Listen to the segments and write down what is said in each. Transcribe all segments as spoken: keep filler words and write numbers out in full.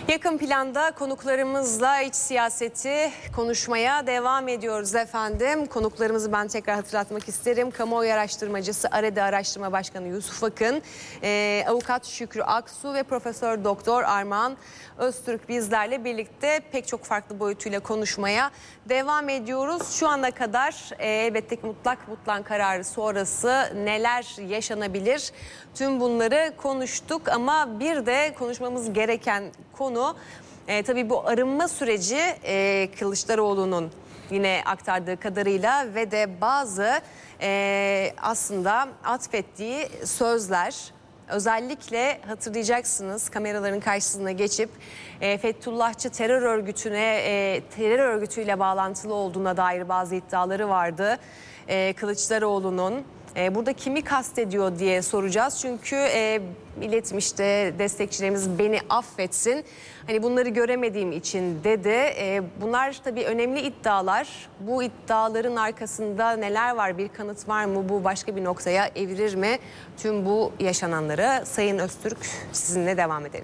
Yakın planda konuklarımızla iç siyaseti konuşmaya devam ediyoruz efendim. Konuklarımızı ben tekrar hatırlatmak isterim. Kamuoyu araştırmacısı AREDA Araştırma Başkanı Yusuf Akın, e, Avukat Şükrü Aksu ve Profesör Doktor Armağan Öztürk bizlerle birlikte pek çok farklı boyutuyla konuşmaya devam ediyoruz. Şu ana kadar e, elbette ki mutlak mutlak kararı sonrası neler yaşanabilir? Tüm bunları konuştuk ama bir de konuşmamız gereken konu e, tabii bu arınma süreci e, Kılıçdaroğlu'nun yine aktardığı kadarıyla ve de bazı e, aslında atfettiği sözler. Özellikle hatırlayacaksınız kameraların karşısına geçip e, Fethullahçı terör örgütüne e, terör örgütüyle bağlantılı olduğuna dair bazı iddiaları vardı e, Kılıçdaroğlu'nun. E, burada kimi kastediyor diye soracağız. Çünkü e, iletmişti destekçilerimiz beni affetsin. Hani bunları göremediğim için dedi. E, bunlar tabii önemli iddialar. Bu iddiaların arkasında neler var? Bir kanıt var mı? Bu başka bir noktaya evirir mi? Tüm bu yaşananlara Sayın Öztürk sizinle devam edelim.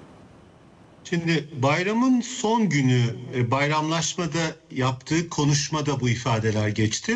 Şimdi bayramın son günü bayramlaşmada yaptığı konuşmada bu ifadeler geçti.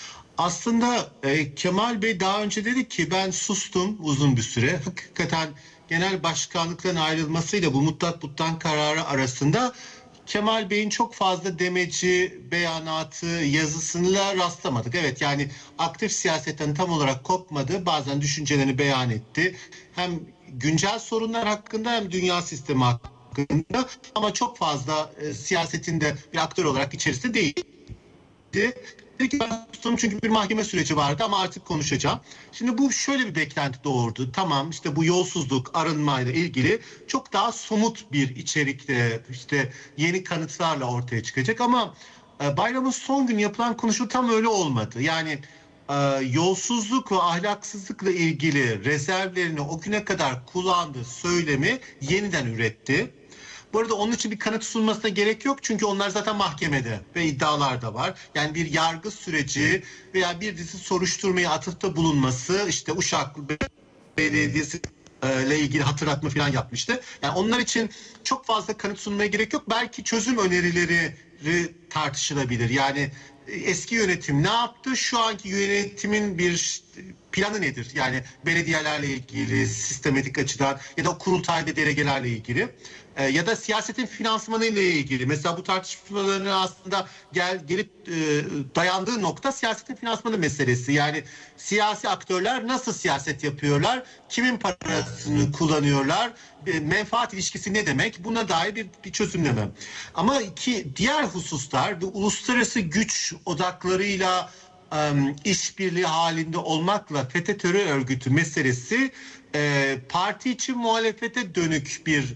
Aslında e, Kemal Bey daha önce dedi ki ben sustum uzun bir süre. Hakikaten genel başkanlıktan ayrılmasıyla bu mutlak mutlak kararı arasında Kemal Bey'in çok fazla demeci, beyanatı, yazısıyla rastlamadık. Evet, yani aktif siyasetten tam olarak kopmadı. Bazen düşüncelerini beyan etti. Hem güncel sorunlar hakkında hem dünya sistemi hakkında, ama çok fazla e, siyasetinde bir aktör olarak içerisinde değildi. Dedi ki ben sustum çünkü bir mahkeme süreci vardı ama artık konuşacağım. Şimdi bu şöyle bir beklenti doğurdu. Tamam, işte bu yolsuzluk, arınmayla ilgili çok daha somut bir içerikte, işte yeni kanıtlarla ortaya çıkacak, ama e, bayramın son günü yapılan konuşma tam öyle olmadı. Yani e, yolsuzluk ve ahlaksızlıkla ilgili rezervlerini o güne kadar kullandığı söylemi yeniden üretti. Bu arada onun için bir kanıt sunmasına gerek yok. Çünkü onlar zaten mahkemede ve iddialar da var. Yani bir yargı süreci veya bir dizi soruşturmaya atıfta bulunması, işte Uşak Belediyesi ile ilgili hatırlatma falan yapmıştı. Yani onlar için çok fazla kanıt sunmaya gerek yok. Belki çözüm önerileri tartışılabilir. Yani eski yönetim ne yaptı? Şu anki yönetimin bir planı nedir? Yani belediyelerle ilgili, sistematik açıdan ya da o kurultayda delegelerle ilgili. E, ya da siyasetin finansmanı ile ilgili. Mesela bu tartışmaların aslında gel gelip e, dayandığı nokta siyasetin finansmanı meselesi. Yani siyasi aktörler nasıl siyaset yapıyorlar? Kimin parasını kullanıyorlar? E, menfaat ilişkisi ne demek? Buna dair bir, bir çözümleme. Ama iki diğer hususlar, bu uluslararası güç odaklarıyla um, işbirliği halinde olmakla F E T Ö terör örgütü meselesi e, parti için muhalefete dönük bir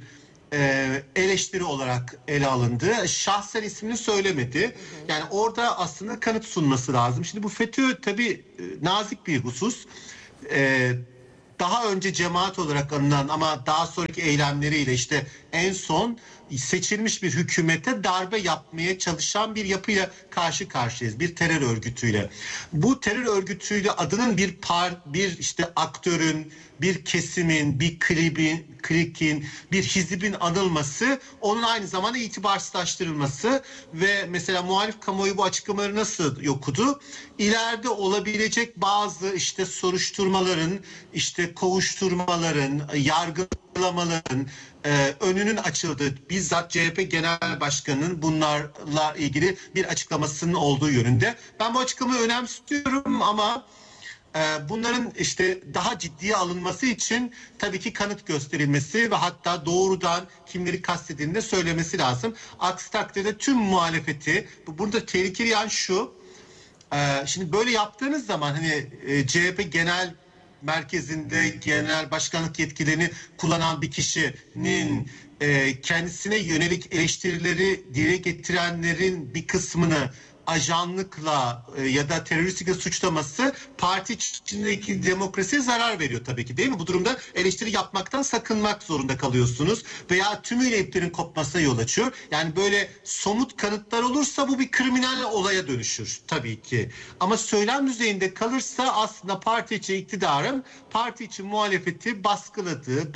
Ee, eleştiri olarak ele alındı. Şahsen ismini söylemedi. Hı hı. Yani orada aslında kanıt sunması lazım. Şimdi bu F E T Ö tabii e, nazik bir husus. Ee, daha önce cemaat olarak anılan ama daha sonraki eylemleriyle işte en son seçilmiş bir hükümete darbe yapmaya çalışan bir yapıyla karşı karşıyayız. Bir terör örgütüyle. Bu terör örgütüyle adının bir par, bir işte aktörün, bir kesimin, bir klibin, klikin, bir hizbin anılması, onun aynı zamanda itibarsızlaştırılması ve mesela muhalif kamuoyu bu açıklamaları nasıl okudu? İleride olabilecek bazı işte soruşturmaların, işte kovuşturmaların, yargılamaların e, önünün açıldığı, bizzat C H P Genel Başkanı'nın bunlarla ilgili bir açıklamasının olduğu yönünde. Ben bu açıklamayı önemsiyorum ama bunların işte daha ciddiye alınması için tabii ki kanıt gösterilmesi ve hatta doğrudan kimleri kastedildiğini de söylemesi lazım. Aksi takdirde tüm muhalefeti, burada tehlikeli yan şu, şimdi böyle yaptığınız zaman hani C H P Genel Merkezi'nde genel başkanlık yetkilerini kullanan bir kişinin kendisine yönelik eleştirileri dile getirenlerin bir kısmını ajanlıkla e, ya da teröristlikle suçlaması parti içindeki demokrasiye zarar veriyor tabii ki, değil mi? Bu durumda eleştiri yapmaktan sakınmak zorunda kalıyorsunuz veya tümüyle iplerin kopmasına yol açıyor. Yani böyle somut kanıtlar olursa bu bir kriminal olaya dönüşür tabii ki. Ama söylem düzeyinde kalırsa aslında parti içi iktidarın parti içi muhalefeti baskıladığı, bastı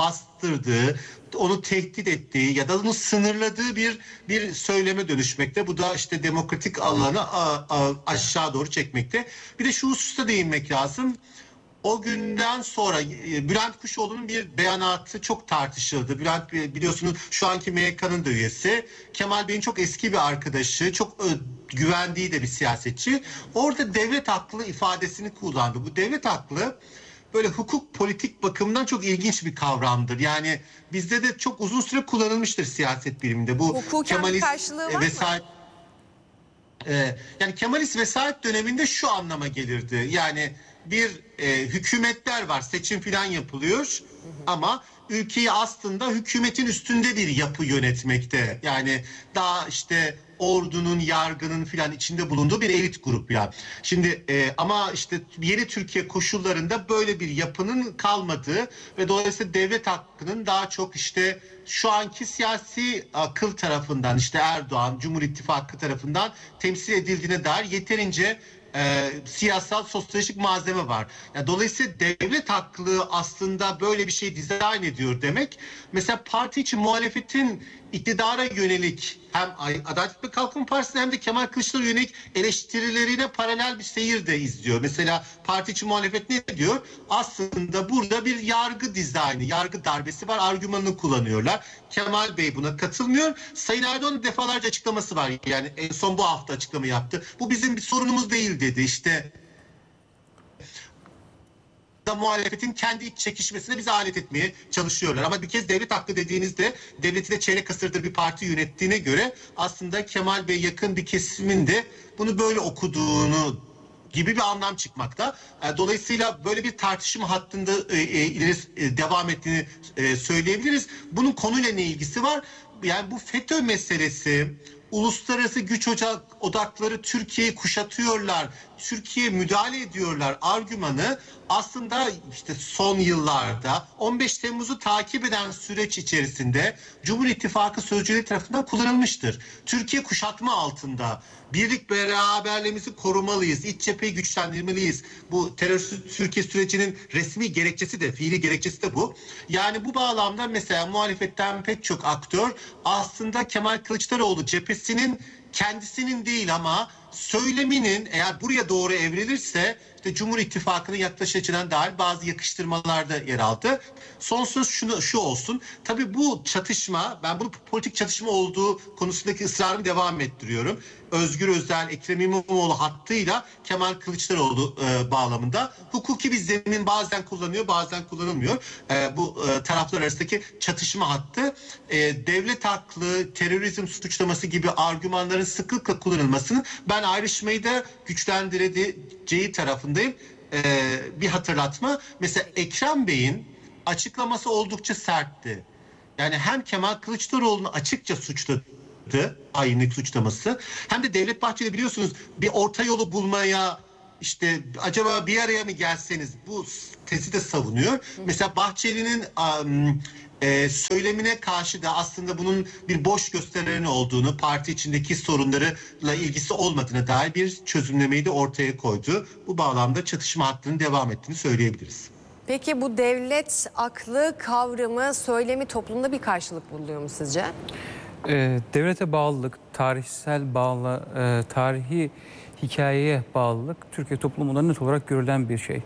bastırdığı, onu tehdit ettiği ya da onu sınırladığı bir bir söyleme dönüşmekte. Bu da işte demokratik alanı a, a, aşağı doğru çekmekte. Bir de şu hususta değinmek lazım. O günden sonra Bülent Kuşoğlu'nun bir beyanatı çok tartışıldı. Bülent biliyorsunuz şu anki M Y K'nın da üyesi. Kemal Bey'in çok eski bir arkadaşı, çok güvendiği de bir siyasetçi. Orada devlet aklı ifadesini kullandı. Bu devlet aklı böyle hukuk politik bakımından çok ilginç bir kavramdır. Yani bizde de çok uzun süre kullanılmıştır siyaset biliminde. Bu hukuken bir karşılığı var vesayet, mı? e, yani Kemalist vesayet döneminde şu anlama gelirdi. Yani bir e, hükümetler var, seçim falan yapılıyor, hı hı. ama ülkeyi aslında hükümetin üstünde bir yapı yönetmekte. Yani daha işte ordunun, yargının filan içinde bulunduğu bir elit grup ya. Şimdi e, ama işte yeni Türkiye koşullarında böyle bir yapının kalmadığı ve dolayısıyla devlet hakkının daha çok işte şu anki siyasi akıl tarafından, işte Erdoğan, Cumhur İttifakı tarafından temsil edildiğine dair yeterince E, siyasal, sosyolojik malzeme var. Yani dolayısıyla devlet aklı aslında böyle bir şey dizayn ediyor demek. Mesela parti için muhalefetin iktidara yönelik hem Adalet ve Kalkınma Partisi hem de Kemal Kılıçdaroğlu yönelik eleştirilerine paralel bir seyir de izliyor. Mesela parti için muhalefet ne diyor? Aslında burada bir yargı dizaynı, yargı darbesi var, argümanını kullanıyorlar. Kemal Bey buna katılmıyor. Sayın Erdoğan'ın defalarca açıklaması var. Yani en son bu hafta açıklama yaptı. Bu bizim bir sorunumuz değil dedi. İşte da muhalefetin kendi iç çekişmesine bizi alet etmeye çalışıyorlar. Ama bir kez devlet hakkı dediğinizde devleti de çeyrek asırdır bir parti yönettiğine göre aslında Kemal Bey yakın bir kesimin de bunu böyle okuduğunu gibi bir anlam çıkmakta. Dolayısıyla böyle bir tartışma hattında devam ettiğini söyleyebiliriz. Bunun konuyla ne ilgisi var? Yani bu FETÖ meselesi, uluslararası güç ocak odakları Türkiye'yi kuşatıyorlar, Türkiye'ye müdahale ediyorlar argümanı aslında işte son yıllarda on beş Temmuz'u takip eden süreç içerisinde Cumhur İttifakı sözcüleri tarafından kullanılmıştır. Türkiye kuşatma altında. Birlik beraberliğimizi korumalıyız. İç cepheyi güçlendirmeliyiz. Bu terörsüz Türkiye sürecinin resmi gerekçesi de, fiili gerekçesi de bu. Yani bu bağlamda mesela muhalefetten pek çok aktör aslında Kemal Kılıçdaroğlu cephesinin kendisinin değil ama söyleminin eğer buraya doğru evrilirse işte Cumhur İttifakı'nın yaklaşacağına dair bazı yakıştırmalarda yer aldı. Son söz şunu, şu olsun. Tabii bu çatışma, ben bunu politik çatışma olduğu konusundaki ısrarımı devam ettiriyorum. Özgür Özel, Ekrem İmamoğlu hattıyla Kemal Kılıçdaroğlu e, bağlamında hukuki bir zemin bazen kullanıyor, bazen kullanılmıyor. E, bu e, taraflar arasındaki çatışma hattı e, devlet haklı, terörizm suçlaması gibi argümanların sıklıkla kullanılmasının ben ayrışmayı da güçlendireceği tarafındayım. E, bir hatırlatma. Mesela Ekrem Bey'in açıklaması oldukça sertti. Yani hem Kemal Kılıçdaroğlu'nu açıkça suçladı, hainlik suçlaması, hem de Devlet Bahçeli biliyorsunuz bir orta yolu bulmaya işte acaba bir araya mı gelseniz bu tezi de savunuyor. Hı. Mesela Bahçeli'nin um, e, söylemine karşı da aslında bunun bir boş gösterilerin olduğunu, parti içindeki sorunlarla ilgisi olmadığına dair bir çözümlemeyi de ortaya koydu. Bu bağlamda çatışma hattının devam ettiğini söyleyebiliriz. Peki bu devlet aklı kavramı, söylemi toplumda bir karşılık buluyor mu sizce? E, devlete bağlılık, tarihsel bağlı, e, tarihi hikayeye bağlılık Türkiye toplumunda net olarak görülen bir şey.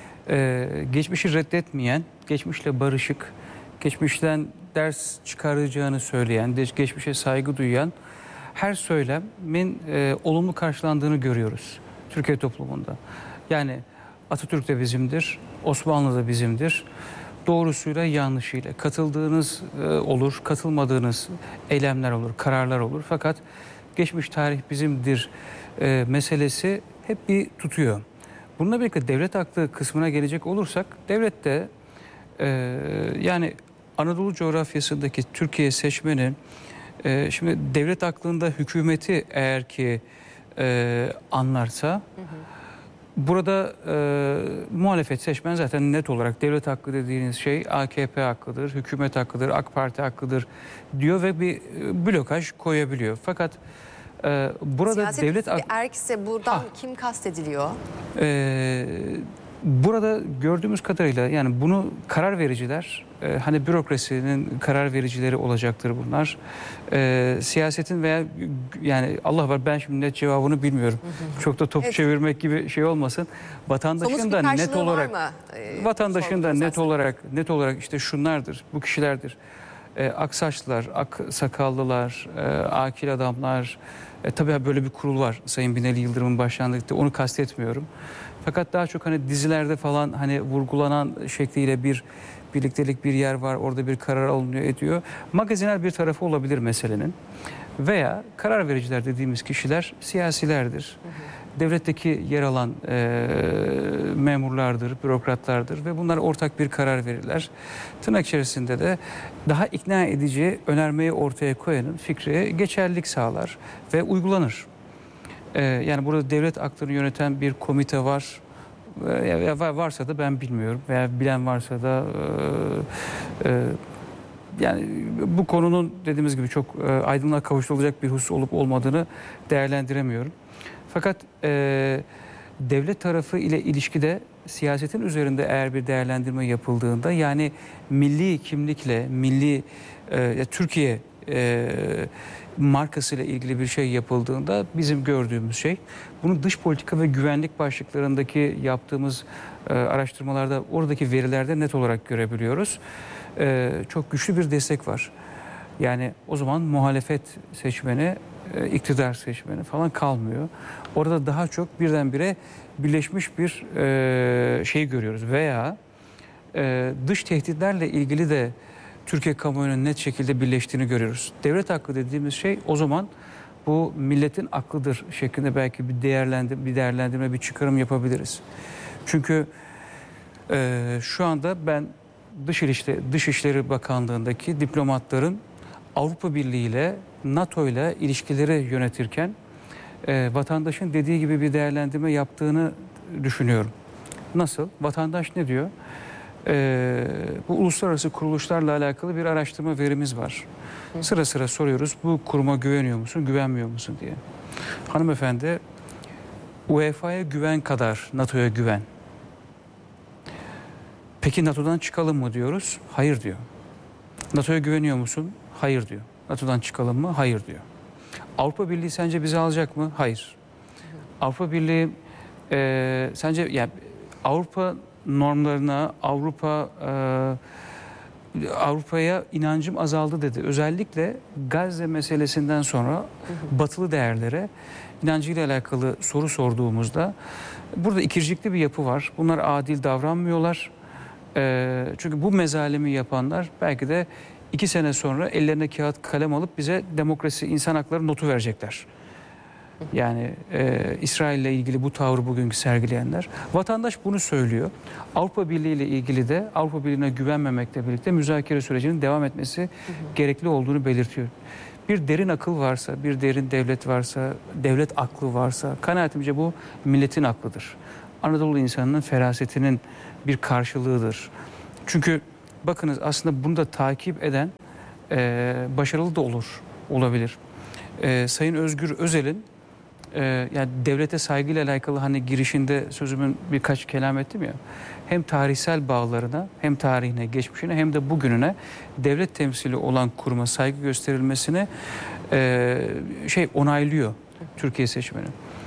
E, geçmişi reddetmeyen, geçmişle barışık, geçmişten ders çıkaracağını söyleyen, geçmişe saygı duyan her söylemin e, olumlu karşılandığını görüyoruz Türkiye toplumunda. Yani Atatürk de bizimdir, Osmanlı da bizimdir. Doğrusuyla yanlışıyla katıldığınız e, olur, katılmadığınız eylemler olur, kararlar olur. Fakat geçmiş tarih bizimdir e, meselesi hep bir tutuyor. Bununla birlikte devlet aklı kısmına gelecek olursak, devlet de e, yani Anadolu coğrafyasındaki Türkiye seçmeni, e, şimdi devlet aklında hükümeti eğer ki e, anlarsa... Hı hı. Burada e, muhalefet seçmen zaten net olarak devlet hakkı dediğiniz şey A K P hakkıdır, hükümet hakkıdır, AK Parti hakkıdır diyor ve bir blokaj koyabiliyor. Fakat e, burada siyaset devlet hakkı erkse buradan ha. kim kastediliyor? E, burada gördüğümüz kadarıyla yani bunu karar vericiler e, hani bürokrasinin karar vericileri olacaktır bunlar. E, siyasetin veya yani Allah var ben şimdi net cevabını bilmiyorum. Hı hı. Çok da topu evet. çevirmek gibi şey olmasın. Vatandaşın da net olarak e, vatandaşın da net olarak net olarak işte şunlardır, bu kişilerdir. E, aksaçlılar, ak sakallılar, e, akil adamlar. E, tabii böyle bir kurul var Sayın Binali Yıldırım'ın başkanlıkta, onu kastetmiyorum. Fakat daha çok hani dizilerde falan hani vurgulanan şekliyle bir birliktelik, bir yer var, orada bir karar alınıyor ediyor. Magazinel bir tarafı olabilir meselenin. Veya karar vericiler dediğimiz kişiler siyasilerdir. Hı hı. Devletteki yer alan e, memurlardır, bürokratlardır ve bunlar ortak bir karar verirler. Tırnak içerisinde de daha ikna edici önermeyi ortaya koyanın fikri geçerlilik sağlar ve uygulanır. E, yani burada devlet aklını yöneten bir komite var. E, varsa da ben bilmiyorum veya bilen varsa da e, e, yani bu konunun dediğimiz gibi çok e, aydınlığa kavuşturulacak bir husus olup olmadığını değerlendiremiyorum. Fakat e, devlet tarafı ile ilişkide siyasetin üzerinde eğer bir değerlendirme yapıldığında yani milli kimlikle, milli e, Türkiye e, markasıyla ilgili bir şey yapıldığında bizim gördüğümüz şey, bunu dış politika ve güvenlik başlıklarındaki yaptığımız e, araştırmalarda oradaki verilerde net olarak görebiliyoruz. E, çok güçlü bir destek var. Yani o zaman muhalefet seçmeni, e, iktidar seçmeni falan kalmıyor. Orada daha çok birdenbire birleşmiş bir e, şey görüyoruz. Veya e, dış tehditlerle ilgili de Türkiye kamuoyunun net şekilde birleştiğini görüyoruz. Devlet hakkı dediğimiz şey o zaman bu milletin aklıdır şeklinde belki bir değerlendirme, bir değerlendirme, bir çıkarım yapabiliriz. Çünkü e, şu anda ben Dış İşleri, Dışişleri Bakanlığı'ndaki diplomatların Avrupa Birliği ile NATO ile ilişkileri yönetirken e, vatandaşın dediği gibi bir değerlendirme yaptığını düşünüyorum. Nasıl? Vatandaş ne diyor? E, bu uluslararası kuruluşlarla alakalı bir araştırma verimiz var. Hı. Sıra sıra soruyoruz, bu kuruma güveniyor musun, güvenmiyor musun diye. Hanımefendi, U E F A'ya güven kadar NATO'ya güven. Peki NATO'dan çıkalım mı diyoruz? Hayır diyor. NATO'ya güveniyor musun? Hayır diyor. NATO'dan çıkalım mı? Hayır diyor. Avrupa Birliği sence bizi alacak mı? Hayır. Avrupa Birliği e, sence yani Avrupa normlarına, Avrupa e, Avrupa'ya inancım azaldı dedi. Özellikle Gazze meselesinden sonra batılı değerlere inancıyla alakalı soru sorduğumuzda burada ikircikli bir yapı var. Bunlar adil davranmıyorlar. E, çünkü bu mezalimi yapanlar belki de iki sene sonra ellerine kağıt kalem alıp bize demokrasi, insan hakları notu verecekler. Yani e, İsrail ile ilgili bu tavrı bugünkü sergileyenler. Vatandaş bunu söylüyor. Avrupa Birliği ile ilgili de Avrupa Birliği'ne güvenmemekle birlikte müzakere sürecinin devam etmesi hı hı. gerekli olduğunu belirtiyor. Bir derin akıl varsa, bir derin devlet varsa, devlet aklı varsa kanaatimce bu milletin aklıdır. Anadolu insanının ferasetinin bir karşılığıdır. Çünkü bakınız aslında bunu da takip eden e, başarılı da olur, olabilir. E, Sayın Özgür Özel'in e, yani devlete saygıyla alakalı hani girişinde sözümün birkaç kelam ettim ya. Hem tarihsel bağlarına, hem tarihine, geçmişine hem de bugününe devlet temsili olan kuruma saygı gösterilmesine e, şey onaylıyor Türkiye seçmeni.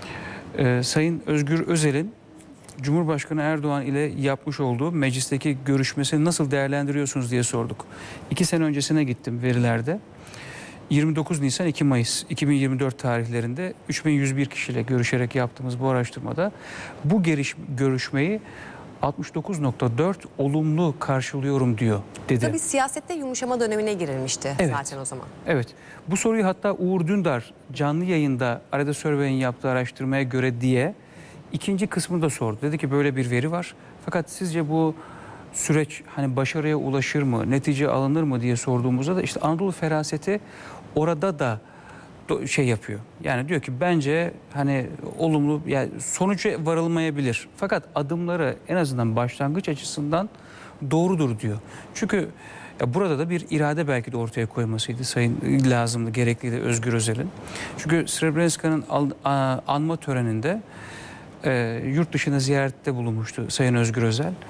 E, Sayın Özgür Özel'in Cumhurbaşkanı Erdoğan ile yapmış olduğu meclisteki görüşmesini nasıl değerlendiriyorsunuz diye sorduk. İki sene öncesine gittim verilerde. yirmi dokuz Nisan iki Mayıs iki bin yirmi dört tarihlerinde üç bin yüz bir kişiyle görüşerek yaptığımız bu araştırmada bu görüşmeyi altmış dokuz nokta dört olumlu karşılıyorum diyor dedi. Tabii siyasette yumuşama dönemine girilmişti evet. zaten o zaman. Evet. Bu soruyu hatta Uğur Dündar canlı yayında Arada Survey'in yaptığı araştırmaya göre diye ikinci kısmını da sordu. Dedi ki böyle bir veri var. Fakat sizce bu süreç hani başarıya ulaşır mı, netice alınır mı diye sorduğumuzda da işte Anadolu feraseti orada da şey yapıyor. Yani diyor ki bence hani olumlu yani sonuca varılmayabilir. Fakat adımları en azından başlangıç açısından doğrudur diyor. Çünkü ya burada da bir irade belki de ortaya koymasıydı sayın lazımdı, gerekliydi Özgür Özel'in. Çünkü Srebrenica'nın anma töreninde e, yurt dışına ziyarette bulunmuştu Sayın Özgür Özel.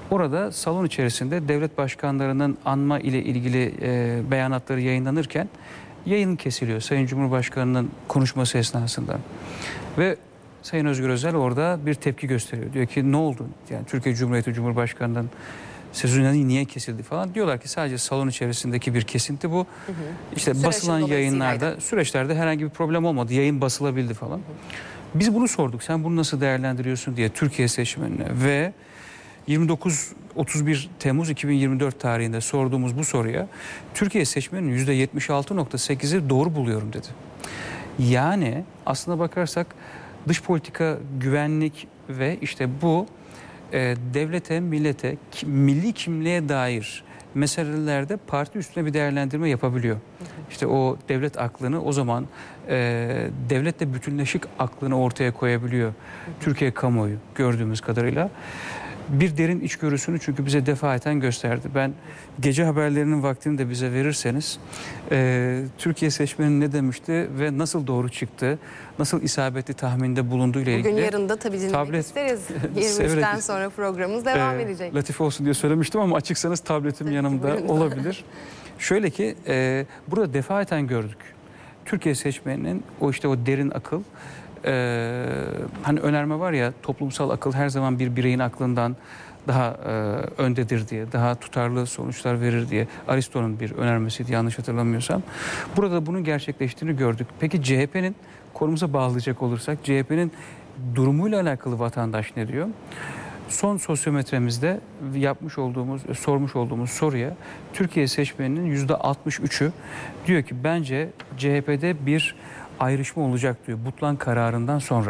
Orada salon içerisinde devlet başkanlarının anma ile ilgili e, beyanatları yayınlanırken yayın kesiliyor Sayın Cumhurbaşkanı'nın konuşması esnasında. Ve Sayın Özgür Özel orada bir tepki gösteriyor. Diyor ki ne oldu? Yani Türkiye Cumhuriyeti Cumhurbaşkanı'nın sözü niye kesildi falan. Diyorlar ki sadece salon içerisindeki bir kesinti bu. Hı hı. İşte Süreç basılan yayınlarda, süreçlerde herhangi bir problem olmadı. Yayın basılabildi falan. Hı hı. Biz bunu sorduk. Sen bunu nasıl değerlendiriyorsun diye Türkiye seçmenine ve yirmi dokuz otuz bir Temmuz iki bin yirmi dört tarihinde sorduğumuz bu soruya Türkiye seçmeninin yüzde yetmiş altı nokta sekizi doğru buluyorum dedi. Yani aslına bakarsak dış politika, güvenlik ve işte bu e, devlete, millete, ki, milli kimliğe dair meselelerde parti üstüne bir değerlendirme yapabiliyor. Hı hı. İşte o devlet aklını o zaman e, devletle bütünleşik aklını ortaya koyabiliyor. Hı hı. Türkiye kamuoyu gördüğümüz kadarıyla. Bir derin içgörüsünü çünkü bize defaten gösterdi. Ben gece haberlerinin vaktini de bize verirseniz e, Türkiye seçmeni ne demişti ve nasıl doğru çıktı, nasıl isabetli tahminde bulunduğu ile ilgili. Bugün yarın da tabii dinlemek tablet, isteriz. yirmi üçten sonra programımız devam e, edecek. Latife olsun diye söylemiştim ama açıksanız tabletim tabii yanımda olabilir. Şöyle ki e, burada defaten gördük. Türkiye seçmeninin o işte o derin akıl, Ee, hani önerme var ya, toplumsal akıl her zaman bir bireyin aklından daha e, öndedir diye, daha tutarlı sonuçlar verir diye. Aristo'nun bir önermesiydi yanlış hatırlamıyorsam. Burada bunun gerçekleştiğini gördük. Peki C H P'nin, konumuza bağlayacak olursak, C H P'nin durumuyla alakalı vatandaş ne diyor? Son sosyometremizde yapmış olduğumuz, sormuş olduğumuz soruya Türkiye seçmeninin yüzde altmış üçü diyor ki bence C H P'de bir ayrışma olacak diyor Butlan kararından sonra. Hı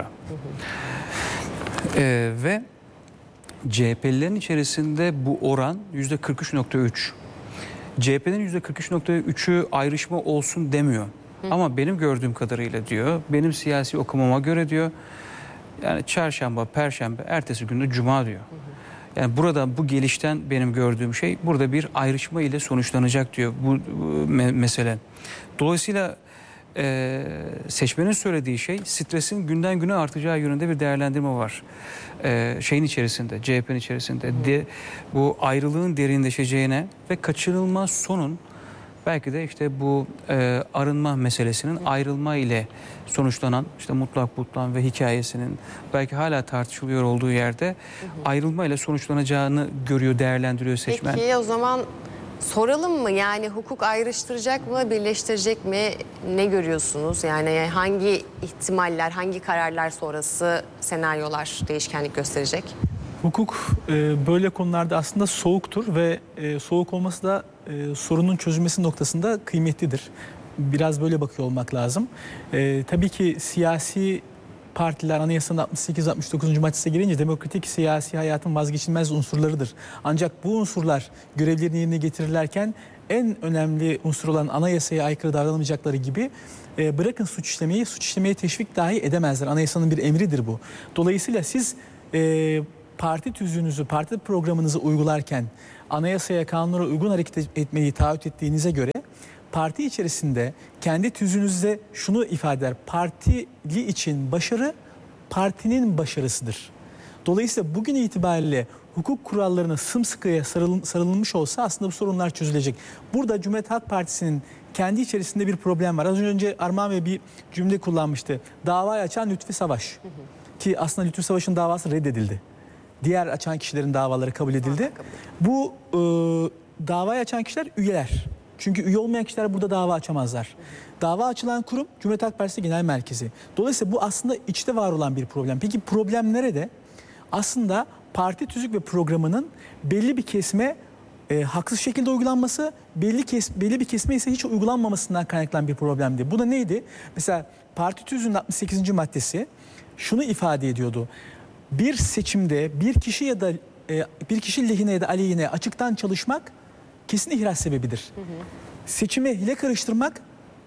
hı. Ee, ve C H P'lilerin içerisinde bu oran yüzde kırk üç nokta üç. C H P'nin yüzde kırk üç nokta üçü ayrışma olsun demiyor. Hı. Ama benim gördüğüm kadarıyla diyor, benim siyasi okumama göre diyor, yani çarşamba, perşembe, ertesi günde cuma diyor. Hı hı. Yani burada bu gelişten benim gördüğüm şey, burada bir ayrışma ile sonuçlanacak diyor bu, bu me- mesele. Dolayısıyla Ee, seçmenin söylediği şey stresin günden güne artacağı yönünde bir değerlendirme var. Ee, şeyin içerisinde, C H P'nin içerisinde de, bu ayrılığın derinleşeceğine ve kaçınılmaz sonun belki de işte bu e, arınma meselesinin ayrılma ile sonuçlanan işte mutlak butlan ve hikayesinin belki hala tartışılıyor olduğu yerde ayrılma ile sonuçlanacağını görüyor, değerlendiriyor seçmen. Peki o zaman soralım mı? Yani hukuk ayrıştıracak mı, birleştirecek mi? Ne görüyorsunuz? Yani hangi ihtimaller, hangi kararlar sonrası senaryolar değişkenlik gösterecek? Hukuk e, böyle konularda aslında soğuktur ve e, soğuk olması da e, sorunun çözülmesi noktasında kıymetlidir. Biraz böyle bakıyor olmak lazım. E, tabii ki siyasi partiler anayasanın altmış sekiz altmış dokuzuncu maddesine girince demokratik siyasi hayatın vazgeçilmez unsurlarıdır. Ancak bu unsurlar görevlerini yerine getirirlerken en önemli unsur olan anayasaya aykırı davranmayacakları gibi e, bırakın suç işlemeyi, suç işlemeye teşvik dahi edemezler. Anayasanın bir emridir bu. Dolayısıyla siz e, parti tüzüğünüzü, parti programınızı uygularken anayasaya, kanunlara uygun hareket etmeyi taahhüt ettiğinize göre parti içerisinde kendi tüzüğünüzde şunu ifade eder. Partili için başarı partinin başarısıdır. Dolayısıyla bugün itibariyle hukuk kurallarına sımsıkıya sarılmış olsa aslında bu sorunlar çözülecek. Burada Cumhuriyet Halk Partisi'nin kendi içerisinde bir problem var. Az önce Armağan Bey bir cümle kullanmıştı. Davayı açan Lütfi Savaş. Hı hı. Ki aslında Lütfi Savaş'ın davası reddedildi. Diğer açan kişilerin davaları kabul edildi. Bu e, davayı açan kişiler üyeler. Çünkü üye olmayan kişiler burada dava açamazlar. Dava açılan kurum Cumhuriyet Halk Partisi Genel Merkezi. Dolayısıyla bu aslında içte var olan bir problem. Peki problem nerede? Aslında parti tüzük ve programının belli bir kesime e, haksız şekilde uygulanması, belli kes, belli bir kesime ise hiç uygulanmamasından kaynaklanan bir problemdi. Bu da neydi? Mesela parti tüzüğünün altmış sekizinci maddesi şunu ifade ediyordu. Bir seçimde bir kişi ya da e, bir kişi lehine ya da aleyhine açıktan çalışmak kesin ihraç sebebidir. Hı hı. Seçime hile karıştırmak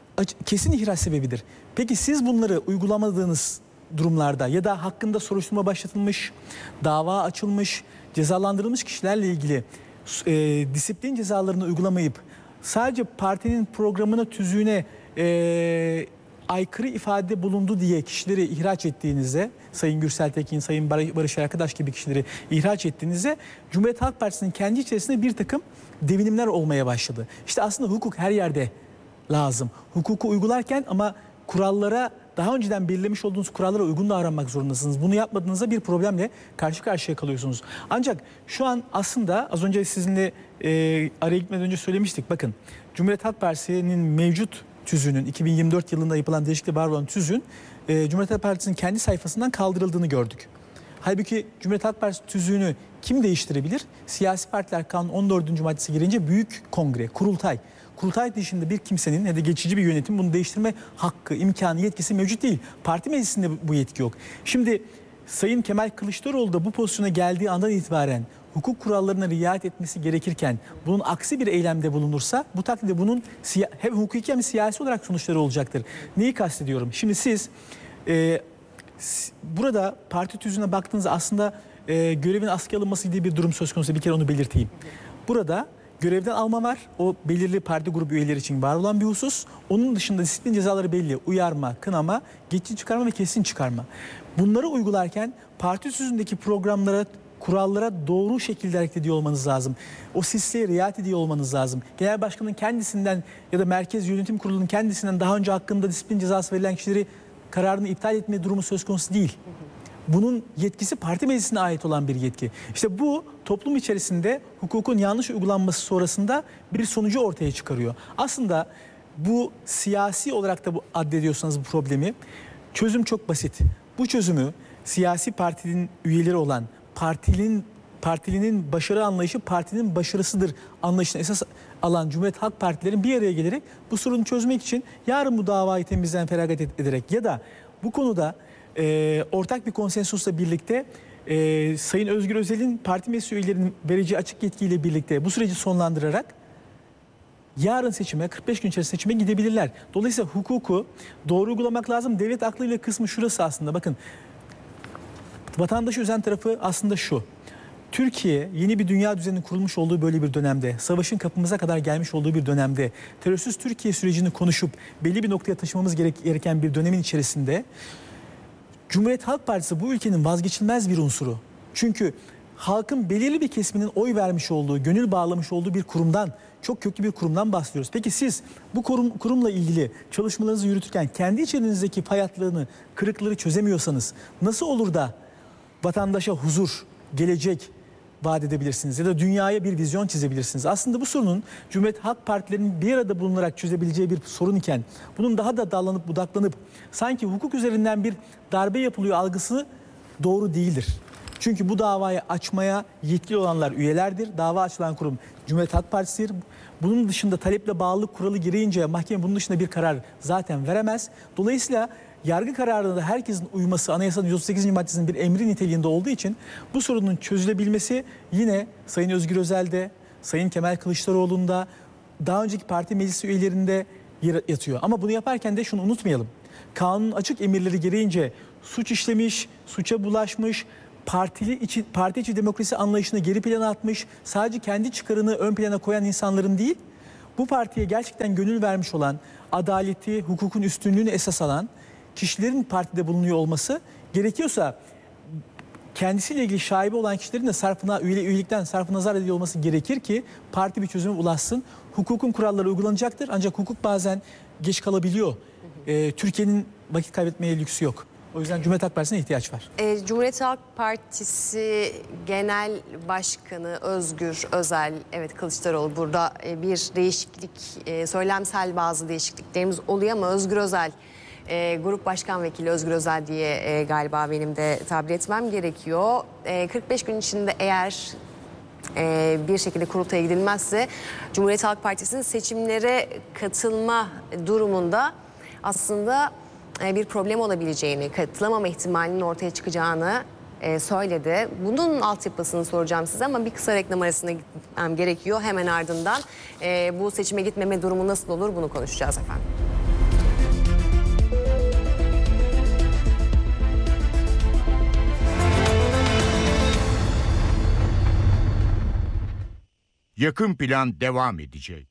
kesin ihraç sebebidir. Peki siz bunları uygulamadığınız durumlarda ya da hakkında soruşturma başlatılmış, dava açılmış, cezalandırılmış kişilerle ilgili e, disiplin cezalarını uygulamayıp sadece partinin programına, tüzüğüne e, aykırı ifade bulundu diye kişileri ihraç ettiğinizde, Sayın Gürsel Tekin, Sayın Barış Arkadaş gibi kişileri ihraç ettiğinizde Cumhuriyet Halk Partisi'nin kendi içerisinde bir takım devinimler olmaya başladı. İşte aslında hukuk her yerde lazım. Hukuku uygularken ama kurallara, daha önceden belirlemiş olduğunuz kurallara uygun davranmak zorundasınız. Bunu yapmadığınızda bir problemle karşı karşıya kalıyorsunuz. Ancak şu an aslında az önce sizinle e, araya gitmeden önce söylemiştik. Bakın, Cumhuriyet Halk Partisi'nin mevcut tüzüğünün, iki bin yirmi dört yılında yapılan değişiklikle var olan tüzüğün e, Cumhuriyet Halk Partisi'nin kendi sayfasından kaldırıldığını gördük. Halbuki Cumhuriyet Halk Partisi tüzüğünü kim değiştirebilir? Siyasi partiler kanun on dördüncü maddesi gelince büyük kongre, kurultay. Kurultay dışında bir kimsenin ya da geçici bir yönetim bunu değiştirme hakkı, imkanı, yetkisi mevcut değil. Parti meclisinde bu yetki yok. Şimdi Sayın Kemal Kılıçdaroğlu da bu pozisyona geldiği andan itibaren hukuk kurallarına riayet etmesi gerekirken bunun aksi bir eylemde bulunursa bu takdirde bunun hem hukuki hem siyasi olarak sonuçları olacaktır. Neyi kastediyorum? Şimdi siz e, burada parti tüzüğüne baktığınızda aslında e, görevin askıya alınması diye bir durum söz konusu. Bir kere onu belirteyim. Burada görevden alma var. O belirli parti grubu üyeleri için var olan bir husus. Onun dışında disiplin cezaları belli. Uyarma, kınama, geçici çıkarma ve kesin çıkarma. Bunları uygularken parti tüzüğündeki programlara, kurallara doğru şekilde hareket ediyor olmanız lazım. O sisliğe riayet ediyor olmanız lazım. Genel başkanın kendisinden ya da Merkez Yönetim Kurulu'nun kendisinden daha önce hakkında disiplin cezası verilen kişileri kararını iptal etme durumu söz konusu değil. Bunun yetkisi parti meclisine ait olan bir yetki. İşte bu toplum içerisinde hukukun yanlış uygulanması sonrasında bir sonucu ortaya çıkarıyor. Aslında bu siyasi olarak da bu addediyorsanız bu problemi, çözüm çok basit. Bu çözümü siyasi partinin üyeleri olan partinin partilinin başarı anlayışı partinin başarısıdır anlayışına esas alan Cumhuriyet Halk Partilerin bir araya gelerek bu sorunu çözmek için yarın bu davayı temizden feragat ederek ya da bu konuda e, ortak bir konsensusla birlikte e, Sayın Özgür Özel'in parti meclis üyelerinin vereceği açık yetkiyle birlikte bu süreci sonlandırarak yarın seçime, kırk beş gün içerisinde seçime gidebilirler. Dolayısıyla hukuku doğru uygulamak lazım. Devlet aklıyla kısmı şurası aslında. Bakın, vatandaşı üzen tarafı aslında şu. Türkiye yeni bir dünya düzeninin kurulmuş olduğu böyle bir dönemde, savaşın kapımıza kadar gelmiş olduğu bir dönemde, terörsüz Türkiye sürecini konuşup belli bir noktaya taşımamız gereken bir dönemin içerisinde Cumhuriyet Halk Partisi bu ülkenin vazgeçilmez bir unsuru. Çünkü halkın belirli bir kesiminin oy vermiş olduğu, gönül bağlamış olduğu bir kurumdan, çok köklü bir kurumdan bahsediyoruz. Peki siz bu kurum, kurumla ilgili çalışmalarınızı yürütürken kendi içinizdeki pay hatlarını, kırıkları çözemiyorsanız nasıl olur da vatandaşa huzur, gelecek vaat edebilirsiniz ya da dünyaya bir vizyon çizebilirsiniz? Aslında bu sorunun Cumhuriyet Halk Partilerinin bir arada bulunarak çözebileceği bir sorun iken bunun daha da dallanıp budaklanıp sanki hukuk üzerinden bir darbe yapılıyor algısı doğru değildir. Çünkü bu davayı açmaya yetkili olanlar üyelerdir. Dava açılan kurum Cumhuriyet Halk Partisi'dir. Bunun dışında taleple bağlılık kuralı gereğince mahkeme bunun dışında bir karar zaten veremez. Dolayısıyla yargı kararına da herkesin uyması anayasanın yüz otuz sekizinci maddesinin bir emri niteliğinde olduğu için bu sorunun çözülebilmesi yine Sayın Özgür Özel'de, Sayın Kemal Kılıçdaroğlu'nda, daha önceki parti meclisi üyelerinde yatıyor. Ama bunu yaparken de şunu unutmayalım. Kanunun açık emirleri gereğince suç işlemiş, suça bulaşmış, partili içi, parti içi demokrasi anlayışını geri plana atmış, sadece kendi çıkarını ön plana koyan insanların değil, bu partiye gerçekten gönül vermiş olan, adaleti, hukukun üstünlüğünü esas alan kişilerin partide bulunuyor olması, gerekiyorsa kendisiyle ilgili şaibe olan kişilerin de sarfına, üye, üyelikten sarfı nazar ediyor olması gerekir ki parti bir çözüme ulaşsın. Hukukun kuralları uygulanacaktır ancak hukuk bazen geç kalabiliyor. Ee, Türkiye'nin vakit kaybetmeye lüksü yok. O yüzden Cumhuriyet Halk Partisi'ne ihtiyaç var. E, Cumhuriyet Halk Partisi Genel Başkanı Özgür Özel, evet Kılıçdaroğlu burada e, bir değişiklik, e, söylemsel bazı değişikliklerimiz oluyor ama Özgür Özel, e, Grup Başkan Vekili Özgür Özel diye e, galiba benim de tabir etmem gerekiyor. E, kırk beş gün içinde eğer e, bir şekilde kurultaya gidilmezse Cumhuriyet Halk Partisi'nin seçimlere katılma durumunda aslında bir problem olabileceğini, katılamama ihtimalinin ortaya çıkacağını e, söyledi. Bunun altyapısını soracağım size ama bir kısa reklam arasına gitmem gerekiyor. Hemen ardından e, bu seçime gitmeme durumu nasıl olur bunu konuşacağız efendim. Yakın Plan devam edecek.